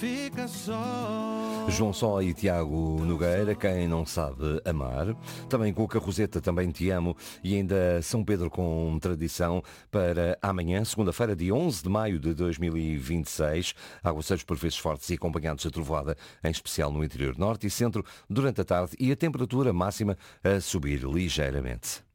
Fica só. João Só e Tiago Nogueira, Quem Não Sabe Amar. Também com o Carrozeta, Também Te Amo. E ainda São Pedro com Tradição para amanhã, segunda-feira, dia 11 de maio de 2026. Aguaceiros por vezes fortes e acompanhados de trovoada, em especial no interior norte e centro, durante a tarde. E a temperatura máxima a subir ligeiramente.